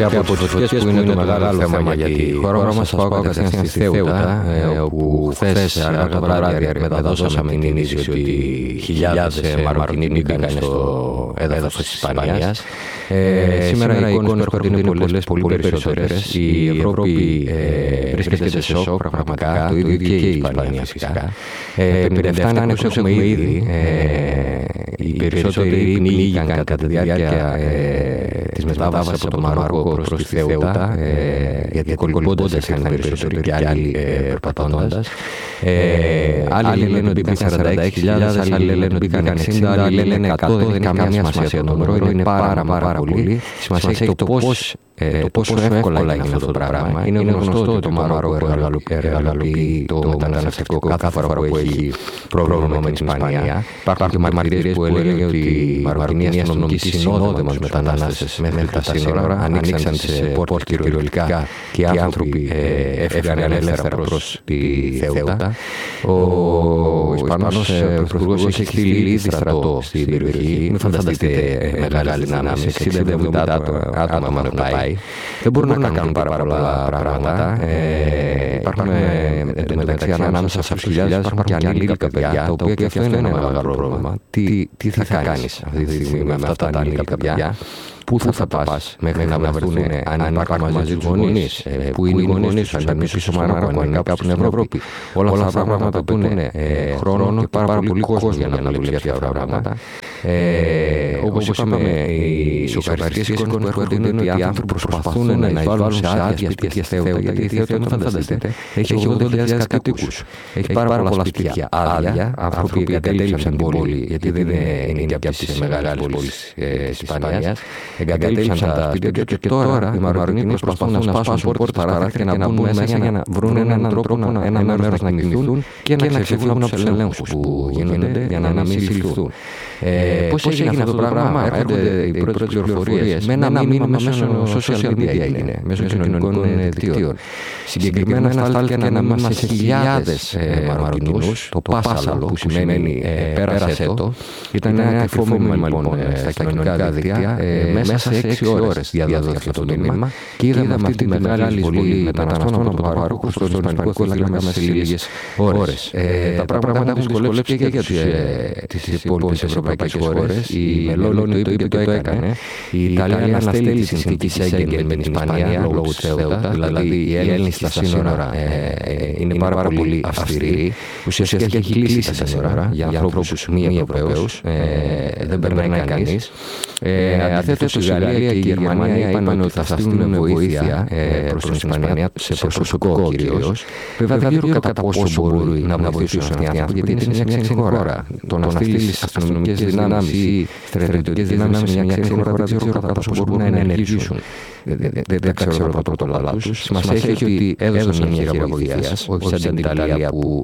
Και από τις φωτιές που είναι το μεγάλο θέμα για τη χώρα μας, θα πάω κατευθείαν στη Θέουτα, όπου χθες αργά το βράδυ μεταδώσαμε την είδηση ότι χιλιάδες Μαροκινοί μπήκαν στο έδαφος της Ισπανίας. Σήμερα οι εικόνες που έρχονται είναι πολύ περισσότερες. Η Ευρώπη βρίσκεται σε σοκ πραγματικά, το ίδιο και η Ισπανία φυσικά. 57 νεκρούς έχουμε ήδη. Οι περισσότεροι πνίγηκαν κατά τη διάρκεια της μετάβασης από το Μαρόκο προς τη Θέουτα, γιατί κολυμπώντας είχαν περισσότεροι και άλλοι περπατώντας. Άλλοι λένε ότι μπήκαν 46.000, άλλοι λένε ότι μπήκαν 60, άλλοι λένε 100, δεν έχει καμία σημασία το νούμερο, είναι πάρα πολύ. Σημασία έχει το πόσο εύκολα είναι αυτό το πράγμα. Είναι γνωστό ότι το Μαρόκο εργαλοποιεί το μεταναστευτικό κάθε φορά που έχει πρόβλημα με την Ισπανία. Υπάρχουν και μαρτυρίες που έλεγε ότι οι Μαροκινοί αστυνομικοί συνόδευαν τους μετανάστες μέχρι τα σύνορα, ανοίξαν τις πόρτες κυριολεκτικά και οι άνθρωποι έφυγαν ελεύθερα προς τη Θέουτα. Ο Ισπανός Πρωθυπουργός έχει στείλει ήδη στρατό στην περιοχή. Μην φανταστείτε μεγάλες δυνάμεις, 60-70 άτομα έχουν πάει. Δεν μπορούν να κάνουν πάρα πολλά πράγματα. Υπάρχουν εντωμεταξύ ανάμεσα σε αυτούς τους χιλιάδες υπάρχουν και ανήλικα παιδιά, τα οποία και αυτό είναι ένα μεγάλο πρόβλημα. Τι θα κάνεις αυτή τη στιγμή με αυτά τα ανήλικα παιδιά? Πού θα πας μέχρι να βρεθούν, αν υπάρχουν μαζί τους γονείς, που είναι οι γονείς τους, αν είναι πίσω Μαρόκο, αν είναι κάπου στην Ευρώπη. Όλα αυτά τα πράγματα απαιτούν χρόνο και πάρα πολύ κόσμο για να δουλέψει αυτά τα πράγματα. Όπως είπαμε, οι σοκαριστικές εικόνες που έρχονται είναι ότι οι άνθρωποι προσπαθούν να εισβάλλουν σε άδεια σπίτια στη Θέουτα, γιατί η Θέουτα, μην φανταστείτε, έχει 80.000 κατοίκους. Έχει πάρα πολλά σπίτια άδεια, άνθρωποι που εγκατέλειψαν την πόλη, γιατί δεν είναι και από τις μεγάλες πόλεις της Ισπανίας. Εγκατέλειψαν τα σπίτια και τώρα οι Μαροκινοί προσπαθούν να σπάσουν πόρτες παράθυρα και να μπουν μέσα για να βρουν έναν τρόπο, ένα μέρος να κοιμηθούν και να ξεφύγουν από τους ελέγχους που γίνονται για να μην συλληφθούν. Πώς έγινε αυτό το πράγμα? Έρχονται οι πρώτες πληροφορίες με ένα μήνυμα μέσω social media, έγινε, μέσω κοινωνικών δικτύων. Συγκεκριμένα στάλθηκε ένα μήνυμα σε χιλιάδες Μαροκινούς, το Πάσαλο, που σημαίνει πέρασε το. Ήταν ένα κρυφό μήνυμα λοιπόν στα κοινωνικά δίκτυα. Μέσα σε 6 ώρες διαδόθηκε αυτό το μήνυμα και είδαμε αυτή τη μεγάλη εισβολή μεταναστών από το Μαρόκο στο Ισπανικό λαό μέσα σε λίγες ώρες. Τα πράγματα έχουν δυσκολέψει και για τις υπόλοιπες ευρωπαϊκές χώρες. Η Μελώνη το είπε και το έκανε. Η Ιταλία αναστέλει τη συνθήκη Σέγγεν με την Ισπανία λόγω της Θέουτα, δηλαδή η έλεγχη στα σύνορα είναι πάρα πολύ αυστηρή. Ουσιαστικά έχει κλείσει τα σύνορα για ανθρώπους μη Ευρωπαίους, δεν περνάει κανείς. Αντιθέτως, η Γαλλία και η Γερμανία είπαν ότι θα στείλουν βοήθεια προς την Ισπανία σε προσωπικό κυρίως. Βέβαια δεν ξέρω κατά πόσο μπορεί να βοηθήσουν αυτοί οι άνθρωποι, γιατί είναι σε μια ξένη χώρα. Το να στείλεις αστυνομικές δυνάμεις ή στρατιωτικές δυνάμεις σε μια ξένη χώρα δεν ξέρω κατά πόσο μπορούν να ενεργήσουν. Δεν ξέρω το λαλά τους. Σημασία έχει ότι έδωσαν μια χείρα βοήθειας, όχι σαν την Ιταλία που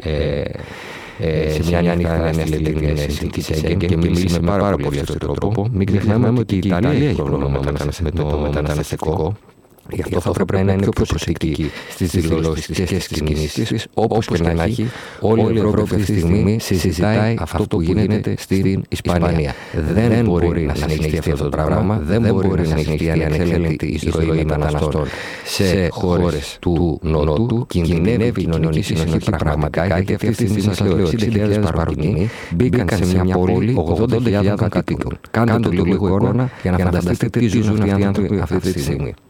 σε μια νύχτα έστειλε την συνθήκη Σέγγεν και μίλησε με πάρα πολύ αυστηρό τρόπο. Μην ξεχνάμε ότι η Ιταλία έχει πρόβλημα με το μεταναστευτικό. Γι' αυτό θα πρέπει να είναι πιο προσεκτική στις δηλώσεις και στις κινήσεις της. Όπως και να έχει, όλη η Ευρώπη αυτή τη στιγμή συζητάει αυτό που γίνεται στην Ισπανία. Δεν μπορεί να συνεχιστεί αυτό το πράγμα, δεν μπορεί να συνεχιστεί ανεξέλεγκτη εισρωή μεταναστών σε χώρες του Νότου. Κινδυνεύει η κοινωνική συνοχή πραγματικά, γιατί αυτή τη στιγμή σας λέω 60.000 Μαροκινοί μπήκαν σε μια πόλη 80.000 κατοίκων. Κάντε το λίγο εικόνα για να φανταστείτε τι ζουν αυτοί οι άνθρωποι αυτή τη στιγμή.